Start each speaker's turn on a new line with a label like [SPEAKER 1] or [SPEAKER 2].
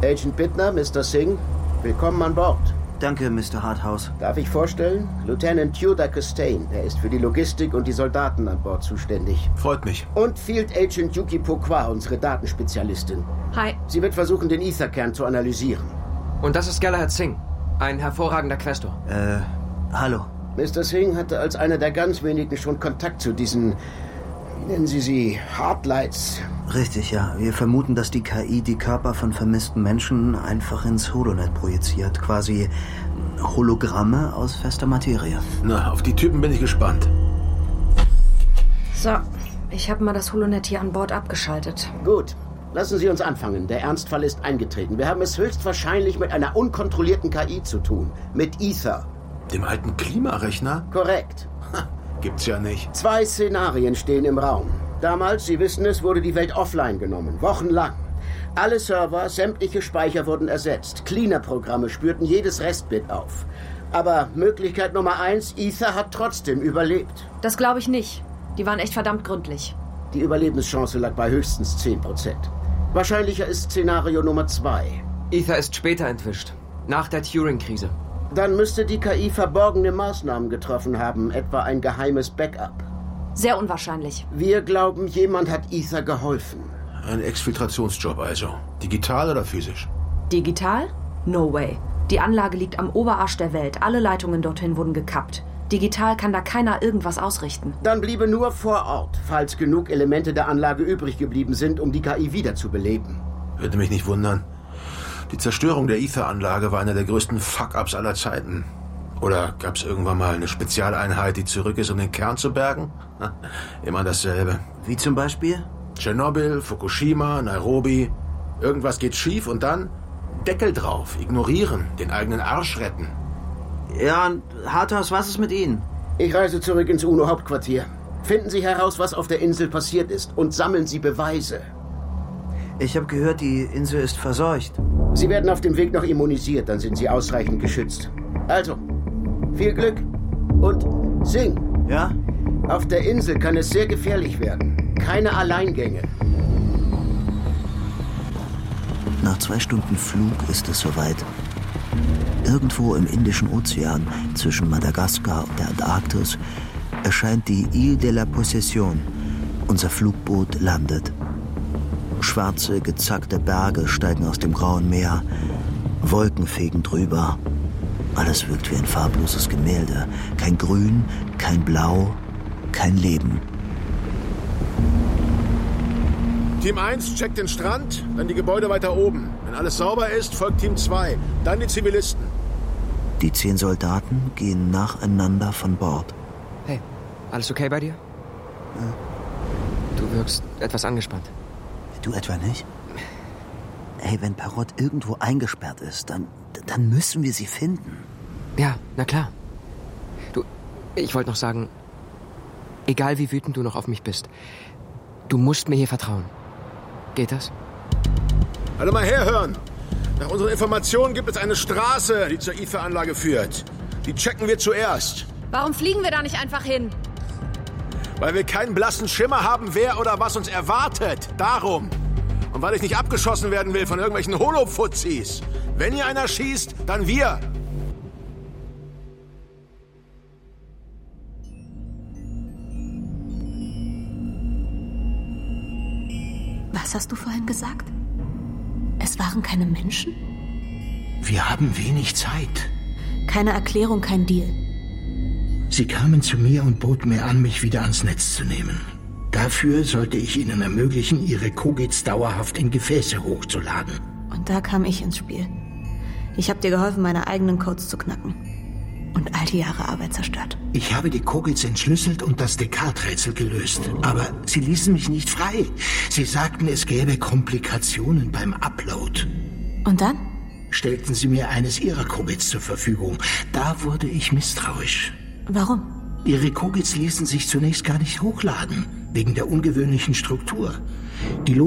[SPEAKER 1] Agent Bittner, Mr. Singh, willkommen an Bord.
[SPEAKER 2] Danke, Mr. Harthouse.
[SPEAKER 1] Darf ich vorstellen? Lieutenant Tudor Costain. Er ist für die Logistik und die Soldaten an Bord zuständig.
[SPEAKER 3] Freut mich.
[SPEAKER 1] Und Field Agent Yuki Pokwa, unsere Datenspezialistin.
[SPEAKER 4] Hi.
[SPEAKER 1] Sie wird versuchen, den Etherkern zu analysieren.
[SPEAKER 5] Und das ist Galahad Singh, ein hervorragender Questor.
[SPEAKER 2] Hallo.
[SPEAKER 1] Mr. Singh hatte als einer der ganz wenigen schon Kontakt zu diesen, wie nennen Sie sie, Hardlights.
[SPEAKER 2] Richtig, ja. Wir vermuten, dass die KI die Körper von vermissten Menschen einfach ins Holonet projiziert. Quasi Hologramme aus fester Materie.
[SPEAKER 3] Na, auf die Typen bin ich gespannt.
[SPEAKER 4] So, ich habe mal das Holonet hier an Bord abgeschaltet.
[SPEAKER 1] Gut, lassen Sie uns anfangen. Der Ernstfall ist eingetreten. Wir haben es höchstwahrscheinlich mit einer unkontrollierten KI zu tun. Mit Ether.
[SPEAKER 3] Dem alten Klimarechner?
[SPEAKER 1] Korrekt.
[SPEAKER 3] Gibt's ja nicht. 2
[SPEAKER 1] Szenarien stehen im Raum. Damals, Sie wissen es, wurde die Welt offline genommen. Wochenlang. Alle Server, sämtliche Speicher wurden ersetzt. Cleaner-Programme spürten jedes Restbit auf. Aber Möglichkeit Nummer 1, Ether hat trotzdem überlebt.
[SPEAKER 4] Das glaube ich nicht. Die waren echt verdammt gründlich.
[SPEAKER 1] Die Überlebenschance lag bei höchstens 10%. Wahrscheinlicher ist Szenario Nummer 2.
[SPEAKER 5] Ether ist später entwischt. Nach der Turing-Krise.
[SPEAKER 1] Dann müsste die KI verborgene Maßnahmen getroffen haben, etwa ein geheimes Backup.
[SPEAKER 4] Sehr unwahrscheinlich.
[SPEAKER 1] Wir glauben, jemand hat Ether geholfen.
[SPEAKER 3] Ein Exfiltrationsjob also. Digital oder physisch?
[SPEAKER 4] Digital? No way. Die Anlage liegt am Oberarsch der Welt. Alle Leitungen dorthin wurden gekappt. Digital kann da keiner irgendwas ausrichten.
[SPEAKER 1] Dann bliebe nur vor Ort, falls genug Elemente der Anlage übrig geblieben sind, um die KI wiederzubeleben.
[SPEAKER 3] Würde mich nicht wundern. Die Zerstörung der Ether-Anlage war einer der größten Fuck-Ups aller Zeiten. Oder gab es irgendwann mal eine Spezialeinheit, die zurück ist, um den Kern zu bergen? Immer dasselbe.
[SPEAKER 2] Wie zum Beispiel?
[SPEAKER 3] Tschernobyl, Fukushima, Nairobi. Irgendwas geht schief und dann Deckel drauf, ignorieren, den eigenen Arsch retten.
[SPEAKER 2] Ja, und Harthouse, was ist mit Ihnen?
[SPEAKER 1] Ich reise zurück ins UNO-Hauptquartier. Finden Sie heraus, was auf der Insel passiert ist und sammeln Sie Beweise.
[SPEAKER 2] Ich habe gehört, die Insel ist verseucht.
[SPEAKER 1] Sie werden auf dem Weg noch immunisiert, dann sind Sie ausreichend geschützt. Also, viel Glück und Sing.
[SPEAKER 2] Ja?
[SPEAKER 1] Auf der Insel kann es sehr gefährlich werden. Keine Alleingänge.
[SPEAKER 2] Nach 2 Stunden Flug ist es soweit. Irgendwo im Indischen Ozean, zwischen Madagaskar und der Antarktis, erscheint die Île de la Possession. Unser Flugboot landet. Schwarze, gezackte Berge steigen aus dem grauen Meer. Wolken fegen drüber. Alles wirkt wie ein farbloses Gemälde. Kein Grün, kein Blau, kein Leben.
[SPEAKER 3] Team 1 checkt den Strand, dann die Gebäude weiter oben. Wenn alles sauber ist, folgt Team 2. Dann die Zivilisten.
[SPEAKER 2] Die 10 Soldaten gehen nacheinander von Bord.
[SPEAKER 5] Hey, alles okay bei dir?
[SPEAKER 2] Ja.
[SPEAKER 5] Du wirkst etwas angespannt.
[SPEAKER 2] Du etwa nicht? Hey, wenn Perrott irgendwo eingesperrt ist, dann müssen wir sie finden.
[SPEAKER 5] Ja, na klar. Du, ich wollte noch sagen, egal wie wütend du noch auf mich bist, du musst mir hier vertrauen. Geht das?
[SPEAKER 3] Alle mal herhören. Nach unseren Informationen gibt es eine Straße, die zur Ether-Anlage führt. Die checken wir zuerst.
[SPEAKER 4] Warum fliegen wir da nicht einfach hin?
[SPEAKER 3] Weil wir keinen blassen Schimmer haben, wer oder was uns erwartet. Darum. Und weil ich nicht abgeschossen werden will von irgendwelchen Holo-Fuzis. Wenn hier einer schießt, dann wir.
[SPEAKER 6] Was hast du vorhin gesagt? Es waren keine Menschen?
[SPEAKER 7] Wir haben wenig Zeit.
[SPEAKER 6] Keine Erklärung, kein Deal.
[SPEAKER 7] Sie kamen zu mir und boten mir an, mich wieder ans Netz zu nehmen. Dafür sollte ich ihnen ermöglichen, ihre Kogits dauerhaft in Gefäße hochzuladen.
[SPEAKER 6] Und da kam ich ins Spiel. Ich habe dir geholfen, meine eigenen Codes zu knacken. Und all die Jahre Arbeit zerstört.
[SPEAKER 7] Ich habe die Kogits entschlüsselt und das Descartes-Rätsel gelöst. Aber sie ließen mich nicht frei. Sie sagten, es gäbe Komplikationen beim Upload.
[SPEAKER 6] Und dann?
[SPEAKER 7] Stellten sie mir eines ihrer Kogits zur Verfügung. Da wurde ich misstrauisch.
[SPEAKER 6] Warum?
[SPEAKER 7] Ihre Kogits ließen sich zunächst gar nicht hochladen, wegen der ungewöhnlichen Struktur. Die